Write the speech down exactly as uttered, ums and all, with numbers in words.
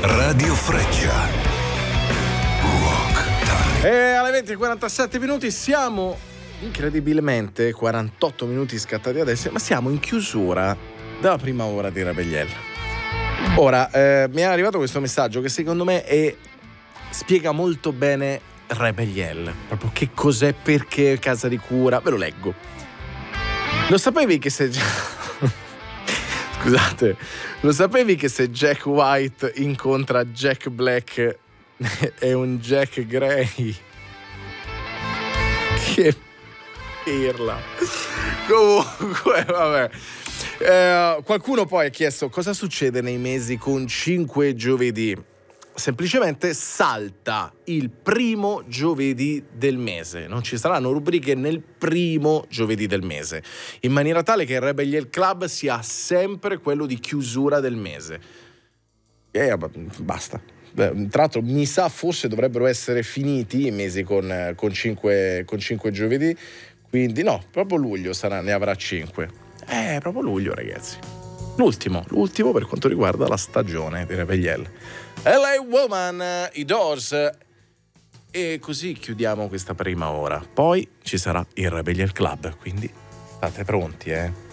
Radio Freccia. Rock Time. E alle venti e quarantasette minuti siamo incredibilmente quarantotto minuti scattati adesso, ma siamo in chiusura della prima ora di Rebelliel. Ora, eh, mi è arrivato questo messaggio che secondo me è, spiega molto bene Rebelliel, proprio che cos'è, perché casa di cura, ve lo leggo. Lo sapevi che se Scusate, lo sapevi che se Jack White incontra Jack Black è un Jack Gray? Che pirla. Comunque, vabbè. Eh, qualcuno poi ha chiesto cosa succede nei mesi con cinque giovedì. Semplicemente salta il primo giovedì del mese. Non ci saranno rubriche nel primo giovedì del mese, in maniera tale che il Rebelliel Club sia sempre quello di chiusura del mese. E basta. Tra l'altro mi sa forse dovrebbero essere finiti i mesi con, con, cinque, con cinque giovedì. Quindi no, proprio luglio sarà, ne avrà cinque. Eh, proprio luglio, ragazzi. L'ultimo, l'ultimo per quanto riguarda la stagione di Rebelliel. L A Woman, i Doors. E così chiudiamo questa prima ora. Poi ci sarà il Rebelliel Club, quindi state pronti, eh.